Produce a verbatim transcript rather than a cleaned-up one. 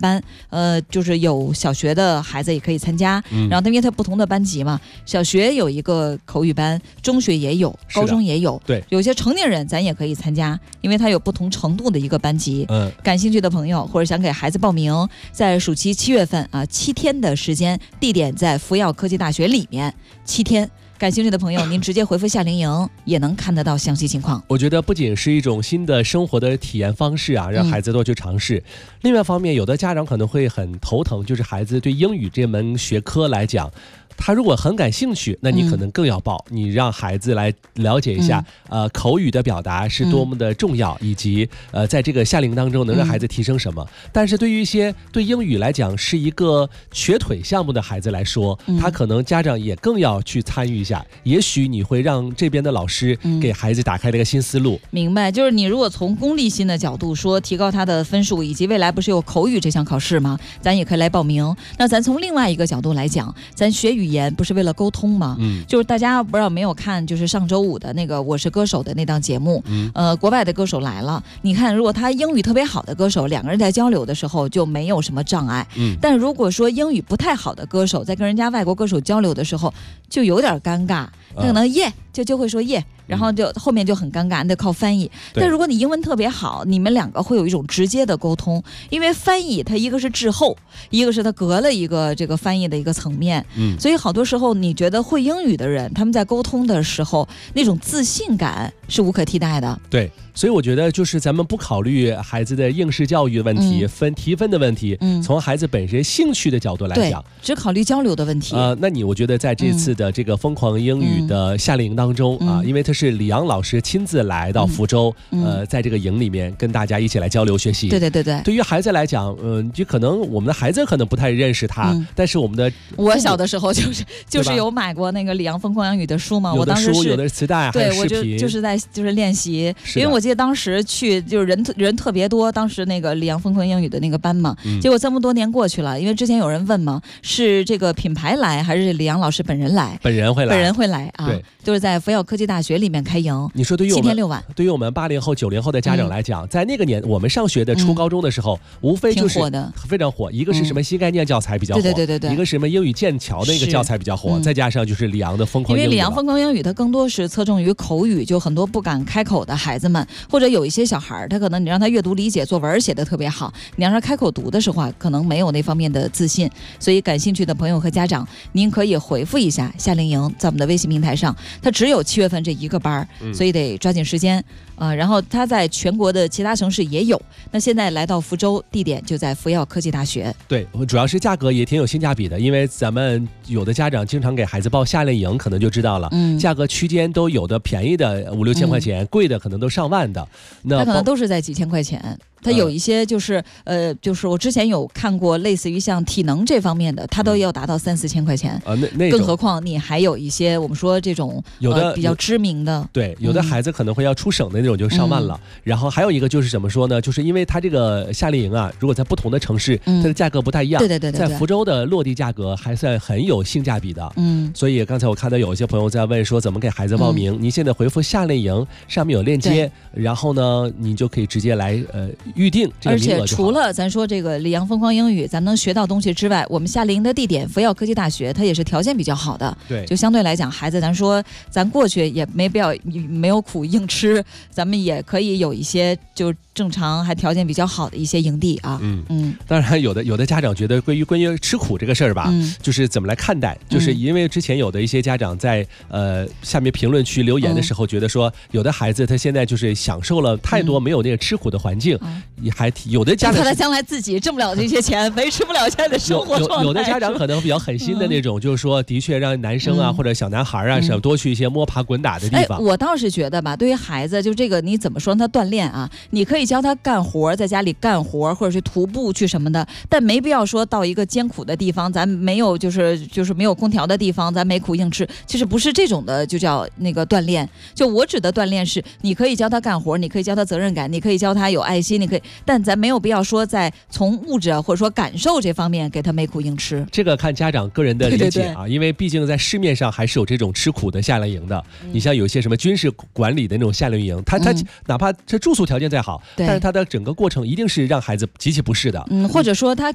班，呃，就是有小学的孩子也可以参加，嗯、然后因为它不同的班级嘛，小学有一个口语班，中学也有，高中也有， 对， 有些成年人咱也可以参加，因为它有不同程度的一个班级。嗯，感兴趣的朋友或者想给孩子报名，在暑期七月份啊，七天的时间，地点在福耀科技大学里面，七天。感兴趣的朋友，您直接回复夏令营也能看得到详细情况。 我觉得不仅是一种新的生活的体验方式啊，让孩子多去尝试。嗯、另外一方面，有的家长可能会很头疼，就是孩子对英语这门学科来讲，他如果很感兴趣，那你可能更要报。嗯、你让孩子来了解一下，嗯、呃，口语的表达是多么的重要，嗯、以及呃，在这个夏令营当中能让孩子提升什么。嗯、但是对于一些对英语来讲是一个瘸腿项目的孩子来说，嗯、他可能家长也更要去参与一下。也许你会让这边的老师给孩子打开了一个新思路。 嗯、明白，就是你如果从功利心的角度说，提高他的分数，以及未来不是有口语这项考试吗？咱也可以来报名。那咱从另外一个角度来讲，咱学语言不是为了沟通吗？嗯，就是大家不知道没有看，就是上周五的那个《我是歌手》的那档节目，嗯，呃，国外的歌手来了，你看，如果他英语特别好的歌手，两个人在交流的时候就没有什么障碍，嗯，但如果说英语不太好的歌手在跟人家外国歌手交流的时候，就有点尴尬，他可能耶、yeah, 就就会说耶。Yeah,然后就后面就很尴尬，你得靠翻译。但如果你英文特别好，你们两个会有一种直接的沟通，因为翻译它一个是滞后，一个是它隔了一个这个翻译的一个层面。嗯，所以好多时候你觉得会英语的人，他们在沟通的时候那种自信感是无可替代的。 对，所以我觉得就是咱们不考虑孩子的应试教育的问题、嗯、分提分的问题，嗯，从孩子本身兴趣的角度来讲， 只考虑交流的问题。 呃，那你我觉得在这次的这个疯狂英语的夏令营当中、嗯、啊，因为它是李阳老师亲自来到福州，嗯、呃，在这个营里面跟大家一起来交流学习。 对对对对。 对于孩子来讲，嗯、呃，就可能我们的孩子可能不太认识他，嗯、但是我们的我小的时候就是就是有买过那个李阳疯狂英语的书嘛， 我当时是有的磁带， 对， 还有视频， 我就就是在就是练习，因为我记得当时去就是人人特别多，当时那个李阳疯狂英语的那个班嘛，嗯、结果这么多年过去了，因为之前有人问嘛，是这个品牌来还是李阳老师本人来？ 本人会来， 本人会来啊，对，就是在福耀科技大学里面开营。 你说对于我们七天六晚， 对于我们八零后、九零后的家长来讲，嗯、在那个年我们上学的初高中的时候，嗯、无非就是非常火，一个是什么新概念教材比较火，对对对对对， 一个是什么英语剑桥那个教材比较火，再加上就是李阳的疯狂英语。 因为李阳疯狂英语它更多是侧重于口语，就很多不敢开口的孩子们，或者有一些小孩，他可能你让他阅读理解作文写得特别好，你让他开口读的时候啊，可能没有那方面的自信。所以感兴趣的朋友和家长，您可以回复一下夏令营，在我们的微信平台上，它只有七月份这一个班，嗯、所以得抓紧时间。呃，然后它在全国的其他城市也有。那现在来到福州，地点就在福耀科技大学。 对，主要是价格也挺有性价比的，因为咱们有的家长经常给孩子报夏令营，可能就知道了，嗯、价格区间都有的便宜的五六千块钱，嗯、贵的可能都上万的。那它可能都是在几千块钱。它有一些就是呃，就是我之前有看过类似于像体能这方面的，它都要达到三四千块钱啊。那那更何况你还有一些我们说这种有的、呃、 比较知名的， 对，有的孩子可能会要出省的那种就上万了。嗯、然后还有一个就是怎么说呢？就是因为它这个夏令营啊，如果在不同的城市，嗯、它的价格不太一样。 对对对对。 在福州的落地价格还算很有性价比的。嗯。所以刚才我看到有一些朋友在问说怎么给孩子报名，嗯、您现在回复夏令营上面有链接，然后呢，你就可以直接来呃预定这个名额。 而且除了咱说这个李阳疯狂英语咱能学到东西之外，我们夏令营的地点福耀科技大学它也是条件比较好的， 对， 就相对来讲孩子咱说咱过去也没必要没有苦硬吃，咱们也可以有一些就正常还条件比较好的一些营地啊。嗯嗯，当然有的有的家长觉得关于关于吃苦这个事儿吧，嗯、就是怎么来看待，就是因为之前有的一些家长在呃下面评论区留言的时候，觉得说有的孩子他现在就是享受了太多没有那个吃苦的环境，嗯、也还有的家长他将来自己挣不了这些钱，维持不了现在的生活状态。 有, 有, 有的家长可能比较狠心的那种，嗯、就是说的确让男生啊、嗯、或者小男孩啊，想、嗯、多去一些摸爬滚打的地方。 哎，我倒是觉得吧，对于孩子就这个你怎么说他锻炼啊，你可以教他干活，在家里干活或者是徒步去什么的，但没必要说到一个艰苦的地方，咱没有就是就是没有空调的地方，咱没苦硬吃，其实不是这种的就叫那个锻炼。就我指的锻炼是你可以教他干活，你可以教他责任感，你可以教他有爱心，你可以，但咱没有必要说在从物质或者说感受这方面给他没苦硬吃。 这个看家长个人的理解啊， 对对对， 因为毕竟在市面上还是有这种吃苦的夏令营的。嗯、你像有些什么军事管理的那种夏令营，它它、嗯、哪怕这住宿条件再好，但是它的整个过程一定是让孩子极其不适的。 嗯，或者说他